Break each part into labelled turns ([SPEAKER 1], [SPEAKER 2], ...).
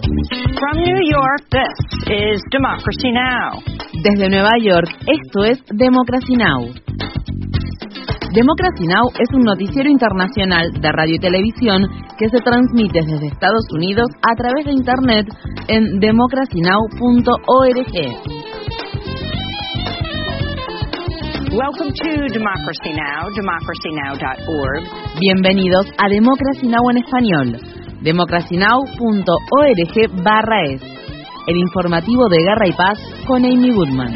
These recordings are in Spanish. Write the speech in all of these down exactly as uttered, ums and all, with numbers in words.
[SPEAKER 1] From New York, this is Democracy Now!
[SPEAKER 2] Desde Nueva York, esto es Democracy Now! Democracy Now! Es un noticiero internacional de radio y televisión que se transmite desde Estados Unidos a través de Internet en democracy now punto org.
[SPEAKER 1] Welcome to Democracy Now!, democracy now dot org.
[SPEAKER 2] Bienvenidos a Democracy Now! En español, democracy now punto org barra es, el informativo de Guerra y Paz con Amy Goodman.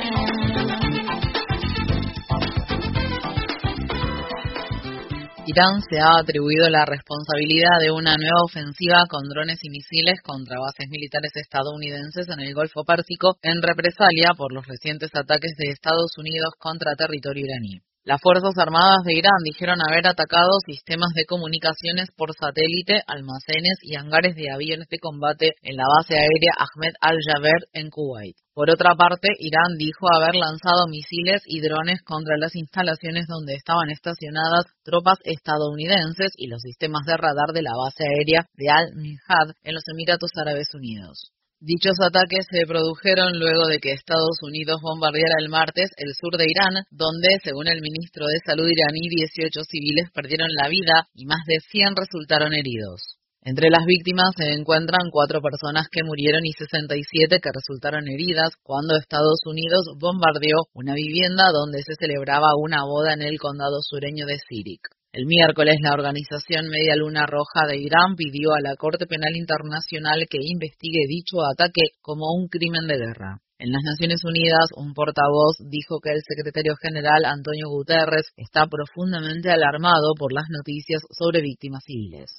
[SPEAKER 3] Irán se ha atribuido la responsabilidad de una nueva ofensiva con drones y misiles contra bases militares estadounidenses en el Golfo Pérsico en represalia por los recientes ataques de Estados Unidos contra territorio iraní. Las Fuerzas Armadas de Irán dijeron haber atacado sistemas de comunicaciones por satélite, almacenes y hangares de aviones de combate en la base aérea Ahmed Al-Jaber en Kuwait. Por otra parte, Irán dijo haber lanzado misiles y drones contra las instalaciones donde estaban estacionadas tropas estadounidenses y los sistemas de radar de la base aérea de Al-Minhad en los Emiratos Árabes Unidos. Dichos ataques se produjeron luego de que Estados Unidos bombardeara el martes el sur de Irán, donde, según el ministro de Salud iraní, dieciocho civiles perdieron la vida y más de cien resultaron heridos. Entre las víctimas se encuentran cuatro personas que murieron y sesenta y siete que resultaron heridas cuando Estados Unidos bombardeó una vivienda donde se celebraba una boda en el condado sureño de Sirik. El miércoles, la organización Media Luna Roja de Irán pidió a la Corte Penal Internacional que investigue dicho ataque como un crimen de guerra. En las Naciones Unidas, un portavoz dijo que el secretario general Antonio Guterres está profundamente alarmado por las noticias sobre víctimas civiles.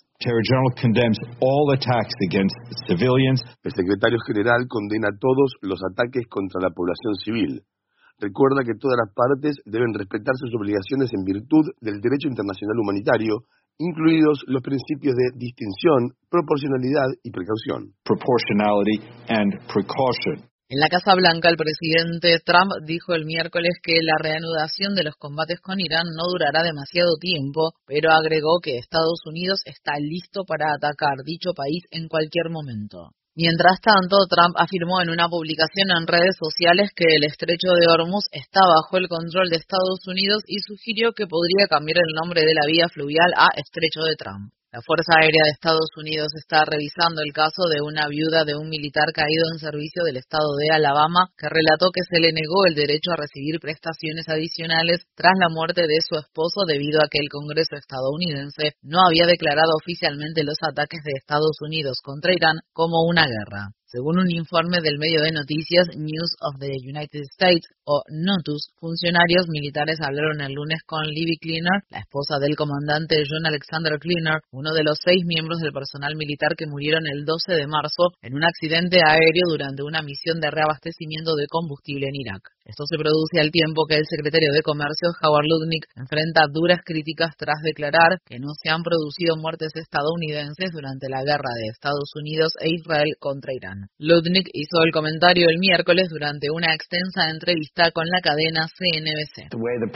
[SPEAKER 4] El secretario general condena todos los ataques contra la población civil. Recuerda que todas las partes deben respetar sus obligaciones en virtud del derecho internacional humanitario, incluidos los principios de distinción, proporcionalidad y precaución.
[SPEAKER 5] Proportionality and precaution.
[SPEAKER 3] En la Casa Blanca, el presidente Trump dijo el miércoles que la reanudación de los combates con Irán no durará demasiado tiempo, pero agregó que Estados Unidos está listo para atacar dicho país en cualquier momento. Mientras tanto, Trump afirmó en una publicación en redes sociales que el estrecho de Hormuz está bajo el control de Estados Unidos y sugirió que podría cambiar el nombre de la vía fluvial a Estrecho de Trump. La Fuerza Aérea de Estados Unidos está revisando el caso de una viuda de un militar caído en servicio del estado de Alabama que relató que se le negó el derecho a recibir prestaciones adicionales tras la muerte de su esposo debido a que el Congreso estadounidense no había declarado oficialmente los ataques de Estados Unidos contra Irán como una guerra. Según un informe del medio de noticias News of the United States, o NOTUS, funcionarios militares hablaron el lunes con Libby Cleaner, la esposa del comandante John Alexander Cleaner, uno de los seis miembros del personal militar que murieron el doce de marzo en un accidente aéreo durante una misión de reabastecimiento de combustible en Irak. Esto se produce al tiempo que el secretario de Comercio, Howard Lutnick, enfrenta duras críticas tras declarar que no se han producido muertes estadounidenses durante la guerra de Estados Unidos e Israel contra Irán. Lutnick hizo el comentario el miércoles durante una extensa entrevista con la cadena C N B C.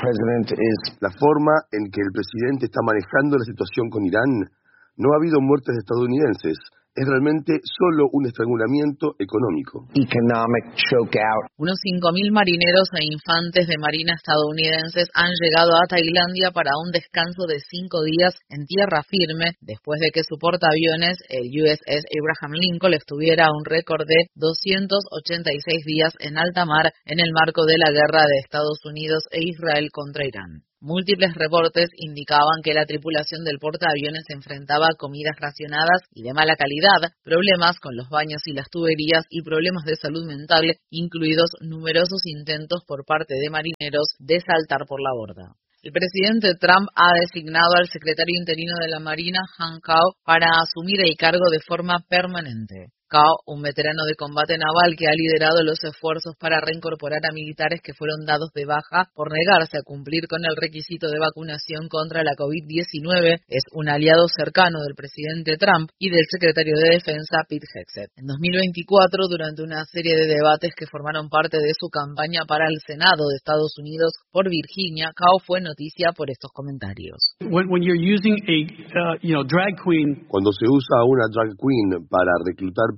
[SPEAKER 4] La forma en que el presidente está manejando la situación con Irán, no ha habido muertes estadounidenses. Es realmente solo un estrangulamiento económico.
[SPEAKER 6] Economic chokeout.
[SPEAKER 3] Unos cinco mil marineros e infantes de marina estadounidenses han llegado a Tailandia para un descanso de cinco días en tierra firme después de que su portaaviones, el U S S Abraham Lincoln, estuviera a un récord de doscientos ochenta y seis días en alta mar en el marco de la guerra de Estados Unidos e Israel contra Irán. Múltiples reportes indicaban que la tripulación del portaaviones enfrentaba comidas racionadas y de mala calidad, problemas con los baños y las tuberías y problemas de salud mental, incluidos numerosos intentos por parte de marineros de saltar por la borda. El presidente Trump ha designado al secretario interino de la Marina, Han Cao, para asumir el cargo de forma permanente. Cao, un veterano de combate naval que ha liderado los esfuerzos para reincorporar a militares que fueron dados de baja por negarse a cumplir con el requisito de vacunación contra la COVID diecinueve, es un aliado cercano del presidente Trump y del secretario de Defensa Pete Hegseth. En dos mil veinticuatro, durante una serie de debates que formaron parte de su campaña para el Senado de Estados Unidos por Virginia, Cao fue noticia por estos comentarios.
[SPEAKER 7] When, when you're using a, uh, you know, drag queen,
[SPEAKER 4] Cuando se usa a una drag queen para reclutar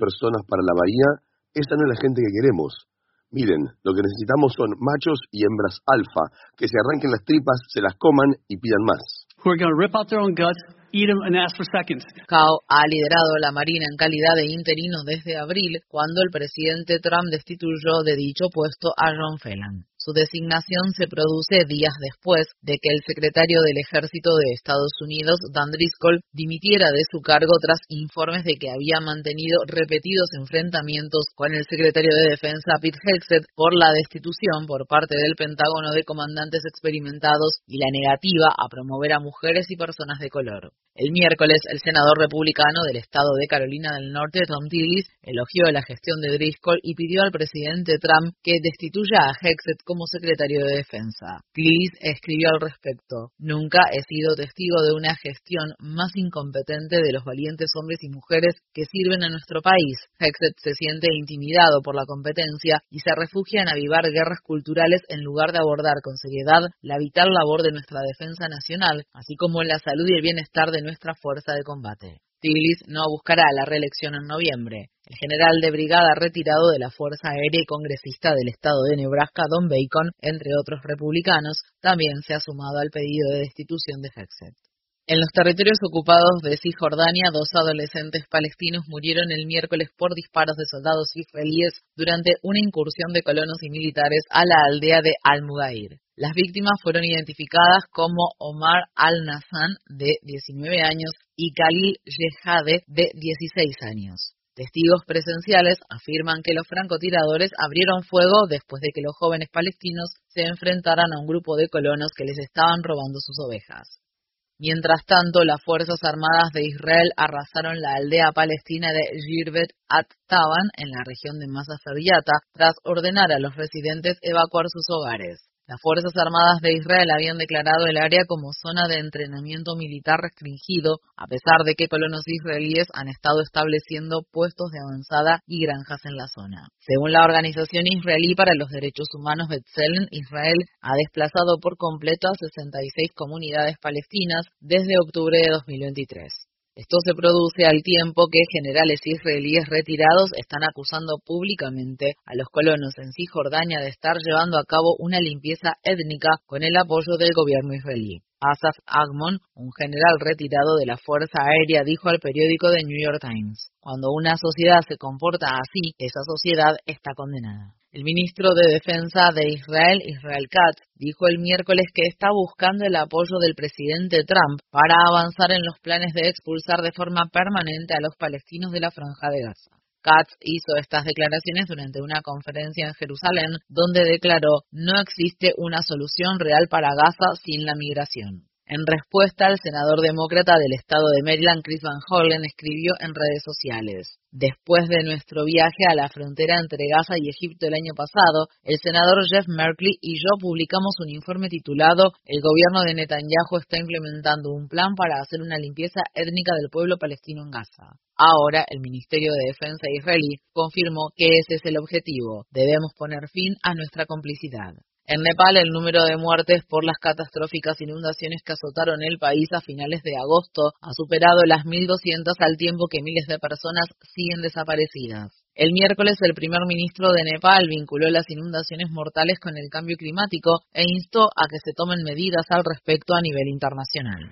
[SPEAKER 4] personas para la bahía, esa no es la gente que queremos. Miren, lo que necesitamos son machos y hembras alfa, que se arranquen las tripas, se las coman y pidan más.
[SPEAKER 7] Who are going to rip out their own guts, eat them, and ask for seconds.
[SPEAKER 3] Cao ha liderado la Marina en calidad de interino desde abril, cuando el presidente Trump destituyó de dicho puesto a John Phelan. Su designación se produce días después de que el secretario del Ejército de Estados Unidos, Dan Driscoll, dimitiera de su cargo tras informes de que había mantenido repetidos enfrentamientos con el secretario de Defensa, Pete Hegseth, por la destitución por parte del Pentágono de comandantes experimentados y la negativa a promover a mujeres y personas de color. El miércoles, el senador republicano del estado de Carolina del Norte, Thom Tillis, elogió la gestión de Driscoll y pidió al presidente Trump que destituya a Hegseth como secretario de Defensa. Tillis escribió al respecto: "Nunca he sido testigo de una gestión más incompetente de los valientes hombres y mujeres que sirven a nuestro país. Hegseth se siente intimidado por la competencia y se refugia en avivar guerras culturales en lugar de abordar con seriedad la vital labor de nuestra defensa nacional, así como la salud y el bienestar de nuestra fuerza de combate". Tillis no buscará la reelección en noviembre. El general de brigada retirado de la Fuerza Aérea y congresista del estado de Nebraska, Don Bacon, entre otros republicanos, también se ha sumado al pedido de destitución de Hegseth. En los territorios ocupados de Cisjordania, dos adolescentes palestinos murieron el miércoles por disparos de soldados israelíes durante una incursión de colonos y militares a la aldea de Al-Mugair. Las víctimas fueron identificadas como Omar Al-Nassan, de diecinueve años, y Khalil Yehade, de dieciséis años. Testigos presenciales afirman que los francotiradores abrieron fuego después de que los jóvenes palestinos se enfrentaran a un grupo de colonos que les estaban robando sus ovejas. Mientras tanto, las Fuerzas Armadas de Israel arrasaron la aldea palestina de Girvet at-Taban en la región de Masafer Yatta tras ordenar a los residentes evacuar sus hogares. Las Fuerzas Armadas de Israel habían declarado el área como zona de entrenamiento militar restringido, a pesar de que colonos israelíes han estado estableciendo puestos de avanzada y granjas en la zona. Según la Organización Israelí para los Derechos Humanos B'Tselem, Israel ha desplazado por completo a sesenta y seis comunidades palestinas desde octubre de dos mil veintitrés. Esto se produce al tiempo que generales israelíes retirados están acusando públicamente a los colonos en Cisjordania de estar llevando a cabo una limpieza étnica con el apoyo del gobierno israelí. Asaf Agmon, un general retirado de la Fuerza Aérea, dijo al periódico The New York Times: "Cuando una sociedad se comporta así, esa sociedad está condenada". El ministro de Defensa de Israel, Israel Katz, dijo el miércoles que está buscando el apoyo del presidente Trump para avanzar en los planes de expulsar de forma permanente a los palestinos de la Franja de Gaza. Katz hizo estas declaraciones durante una conferencia en Jerusalén, donde declaró: "No existe una solución real para Gaza sin la migración". En respuesta, el senador demócrata del estado de Maryland, Chris Van Hollen, escribió en redes sociales: "Después de nuestro viaje a la frontera entre Gaza y Egipto el año pasado, el senador Jeff Merkley y yo publicamos un informe titulado El gobierno de Netanyahu está implementando un plan para hacer una limpieza étnica del pueblo palestino en Gaza". Ahora, el Ministerio de Defensa israelí confirmó que ese es el objetivo: debemos poner fin a nuestra complicidad. En Nepal, el número de muertes por las catastróficas inundaciones que azotaron el país a finales de agosto ha superado las mil doscientas al tiempo que miles de personas siguen desaparecidas. El miércoles, el primer ministro de Nepal vinculó las inundaciones mortales con el cambio climático e instó a que se tomen medidas al respecto a nivel internacional.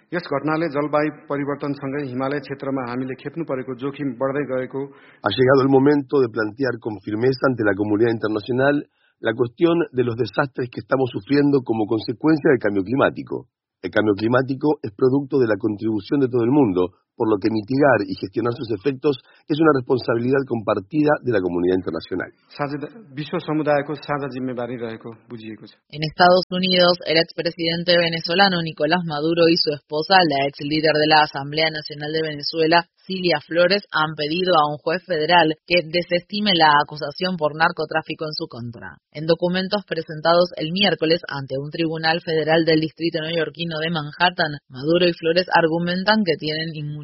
[SPEAKER 4] Ha llegado el momento de plantear con firmeza ante la comunidad internacional la cuestión de los desastres que estamos sufriendo como consecuencia del cambio climático. El cambio climático es producto de la contribución de todo el mundo, por lo que mitigar y gestionar sus efectos es una responsabilidad compartida de la comunidad internacional.
[SPEAKER 3] En Estados Unidos, el expresidente venezolano Nicolás Maduro y su esposa, la ex líder de la Asamblea Nacional de Venezuela, Cilia Flores, han pedido a un juez federal que desestime la acusación por narcotráfico en su contra. En documentos presentados el miércoles ante un tribunal federal del distrito neoyorquino de Manhattan, Maduro y Flores argumentan que tienen inmunidad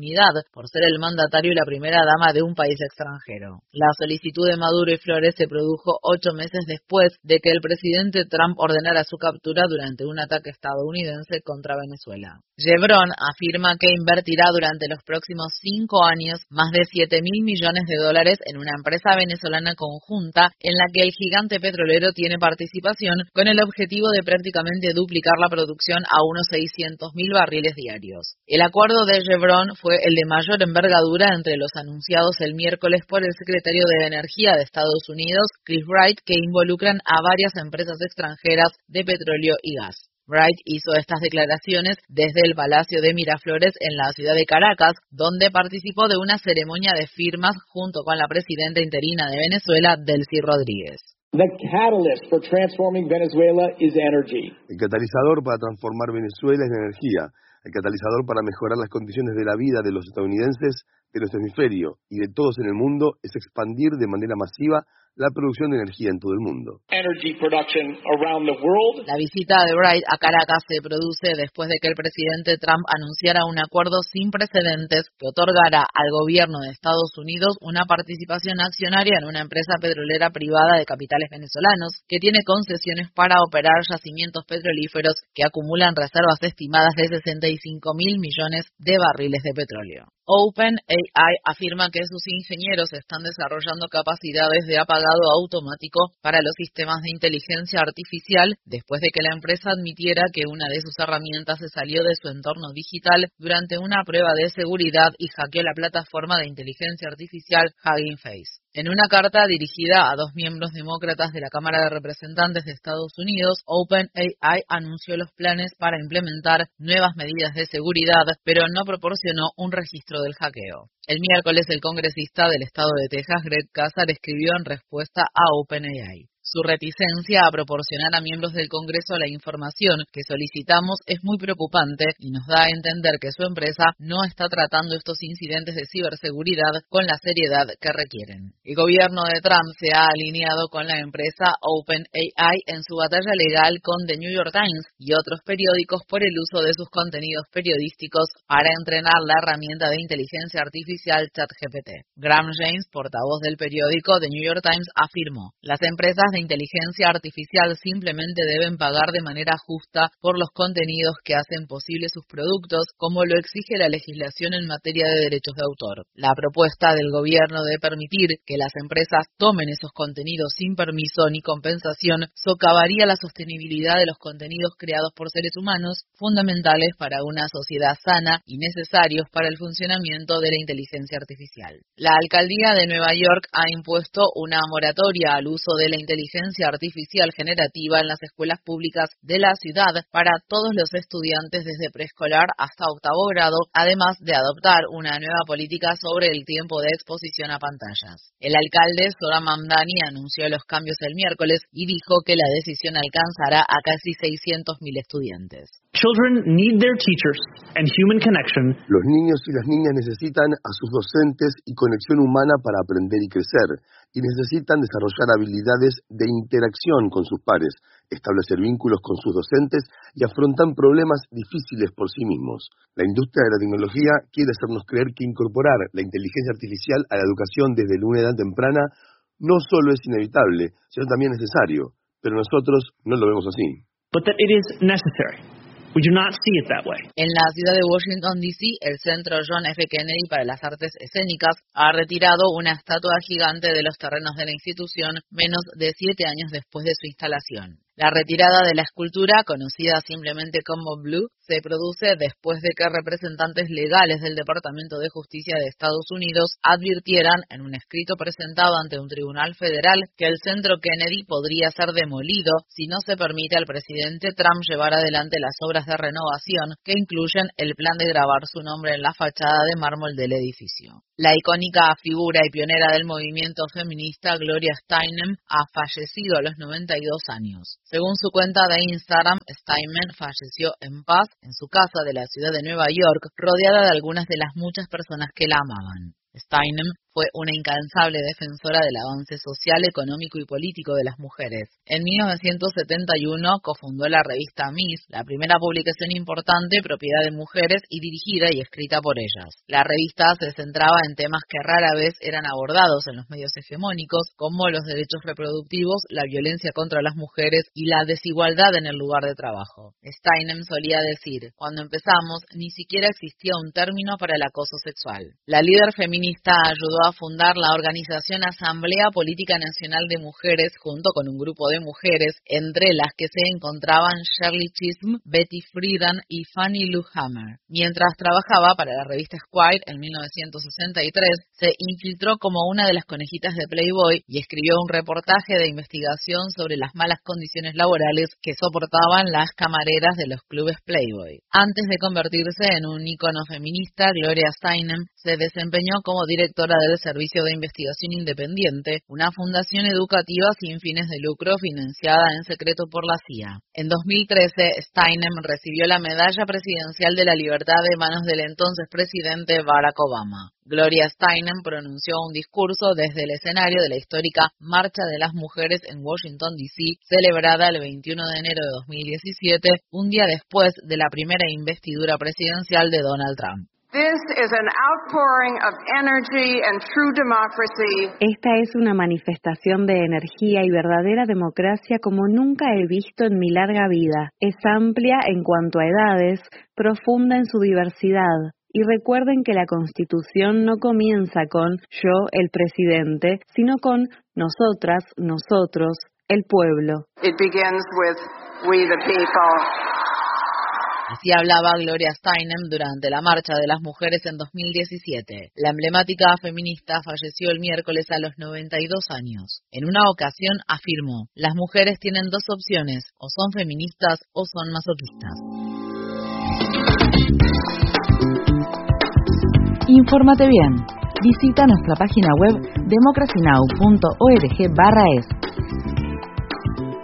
[SPEAKER 3] inmunidad por ser el mandatario y la primera dama de un país extranjero. La solicitud de Maduro y Flores se produjo ocho meses después de que el presidente Trump ordenara su captura durante un ataque estadounidense contra Venezuela. Chevron afirma que invertirá durante los próximos cinco años más de siete mil millones de dólares en una empresa venezolana conjunta en la que el gigante petrolero tiene participación, con el objetivo de prácticamente duplicar la producción a unos seiscientos mil barriles diarios. El acuerdo de Chevron fue el de mayor envergadura entre los anunciados el miércoles por el secretario de Energía de Estados Unidos, Chris Wright, que involucran a varias empresas extranjeras de petróleo y gas. Wright hizo estas declaraciones desde el Palacio de Miraflores en la ciudad de Caracas, donde participó de una ceremonia de firmas junto con la presidenta interina de Venezuela, Delcy Rodríguez.
[SPEAKER 8] The catalyst for transforming Venezuela is energy.
[SPEAKER 4] El catalizador para transformar Venezuela es la energía. El catalizador para mejorar las condiciones de la vida de los estadounidenses, de nuestro hemisferio y de todos en el mundo es expandir de manera masiva la producción de energía en todo el mundo.
[SPEAKER 8] Energy production around the world.
[SPEAKER 3] La visita de Wright a Caracas se produce después de que el presidente Trump anunciara un acuerdo sin precedentes que otorgará al gobierno de Estados Unidos una participación accionaria en una empresa petrolera privada de capitales venezolanos que tiene concesiones para operar yacimientos petrolíferos que acumulan reservas estimadas de sesenta y cinco mil millones de barriles de petróleo. OpenAI afirma que sus ingenieros están desarrollando capacidades de apagado automático para los sistemas de inteligencia artificial después de que la empresa admitiera que una de sus herramientas se salió de su entorno digital durante una prueba de seguridad y hackeó la plataforma de inteligencia artificial Hugging Face. En una carta dirigida a dos miembros demócratas de la Cámara de Representantes de Estados Unidos, OpenAI anunció los planes para implementar nuevas medidas de seguridad, pero no proporcionó un registro del hackeo. El miércoles, el congresista del estado de Texas, Greg Casar, escribió en respuesta a OpenAI: su reticencia a proporcionar a miembros del Congreso la información que solicitamos es muy preocupante y nos da a entender que su empresa no está tratando estos incidentes de ciberseguridad con la seriedad que requieren. El gobierno de Trump se ha alineado con la empresa OpenAI en su batalla legal con The New York Times y otros periódicos por el uso de sus contenidos periodísticos para entrenar la herramienta de inteligencia artificial ChatGPT. Graham James, portavoz del periódico The New York Times, afirmó: las empresas de inteligencia artificial simplemente deben pagar de manera justa por los contenidos que hacen posible sus productos, como lo exige la legislación en materia de derechos de autor. La propuesta del gobierno de permitir que las empresas tomen esos contenidos sin permiso ni compensación socavaría la sostenibilidad de los contenidos creados por seres humanos, fundamentales para una sociedad sana y necesarios para el funcionamiento de la inteligencia artificial. La alcaldía de Nueva York ha impuesto una moratoria al uso de la inteligencia artificial generativa en las escuelas públicas de la ciudad para todos los estudiantes desde preescolar hasta octavo grado, además de adoptar una nueva política sobre el tiempo de exposición a pantallas. El alcalde Zohran Mamdani anunció los cambios el miércoles y dijo que la decisión alcanzará a casi seiscientos mil estudiantes.
[SPEAKER 7] Children need their teachers and human connection.
[SPEAKER 4] Los niños y las niñas necesitan a sus docentes y conexión humana para aprender y crecer, y necesitan desarrollar habilidades de interacción con sus pares, establecer vínculos con sus docentes y afrontar problemas difíciles por sí mismos. La industria de la tecnología quiere hacernos creer que incorporar la inteligencia artificial a la educación desde una edad temprana no solo es inevitable, sino también necesario, pero nosotros no lo vemos así.
[SPEAKER 7] But that it is necessary. We do not see it that way.
[SPEAKER 3] En la ciudad de Washington, D C, el Centro John F. Kennedy para las Artes Escénicas ha retirado una estatua gigante de los terrenos de la institución menos de siete años después de su instalación. La retirada de la escultura, conocida simplemente como Blue, se produce después de que representantes legales del Departamento de Justicia de Estados Unidos advirtieran en un escrito presentado ante un tribunal federal que el Centro Kennedy podría ser demolido si no se permite al presidente Trump llevar adelante las obras de renovación que incluyen el plan de grabar su nombre en la fachada de mármol del edificio. La icónica figura y pionera del movimiento feminista Gloria Steinem ha fallecido a los noventa y dos años. Según su cuenta de Instagram, Steinem falleció en paz en su casa de la ciudad de Nueva York, rodeada de algunas de las muchas personas que la amaban. Steinem fue una incansable defensora del avance social, económico y político de las mujeres. En mil novecientos setenta y uno cofundó la revista Miss, la primera publicación importante propiedad de mujeres y dirigida y escrita por ellas. La revista se centraba en temas que rara vez eran abordados en los medios hegemónicos, como los derechos reproductivos, la violencia contra las mujeres y la desigualdad en el lugar de trabajo. Steinem solía decir: cuando empezamos, ni siquiera existía un término para el acoso sexual. La líder feminista ayudó a fundar la organización Asamblea Política Nacional de Mujeres junto con un grupo de mujeres, entre las que se encontraban Shirley Chisholm, Betty Friedan y Fannie Lou Hamer. Mientras trabajaba para la revista Esquire en mil novecientos sesenta y tres, se infiltró como una de las conejitas de Playboy y escribió un reportaje de investigación sobre las malas condiciones laborales que soportaban las camareras de los clubes Playboy. Antes de convertirse en un ícono feminista, Gloria Steinem se desempeñó como directora del Servicio de Investigación Independiente, una fundación educativa sin fines de lucro financiada en secreto por la C I A. En dos mil trece, Steinem recibió la Medalla Presidencial de la Libertad de manos del entonces presidente Barack Obama. Gloria Steinem pronunció un discurso desde el escenario de la histórica Marcha de las Mujeres en Washington, D C, celebrada el veintiuno de enero de dos mil diecisiete, un día después de la primera investidura presidencial de Donald Trump.
[SPEAKER 9] Esta es una manifestación de energía y verdadera democracia como nunca he visto en mi larga vida. Es amplia en cuanto a edades, profunda en su diversidad. Y recuerden que la Constitución no comienza con yo, el presidente, sino con nosotras, nosotros, el pueblo.
[SPEAKER 1] It begins with we the people.
[SPEAKER 3] Así hablaba Gloria Steinem durante la Marcha de las Mujeres en dos mil diecisiete. La emblemática feminista falleció el miércoles a los noventa y dos años. En una ocasión afirmó: las mujeres tienen dos opciones, o son feministas o son masoquistas.
[SPEAKER 2] Infórmate bien. Visita nuestra página web democracy now punto org barra es.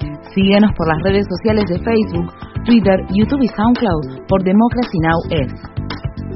[SPEAKER 2] Síguenos por las redes sociales de Facebook, Twitter, YouTube y SoundCloud por Democracy Now! Es.